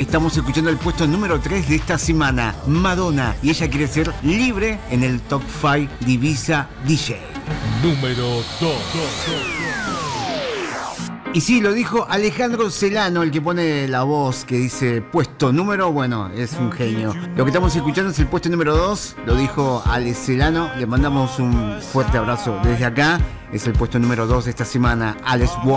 Estamos escuchando el puesto número 3 de esta semana, Madonna, y ella quiere ser libre en el Top 5 Divisa DJ. Número 2. Y sí, lo dijo Alejandro Celano, el que pone la voz que dice puesto número, bueno, es un genio. Lo que estamos escuchando es el puesto número 2, lo dijo Ale Celano, le mandamos un fuerte abrazo desde acá. Es el puesto número 2 de esta semana, Alex Wong.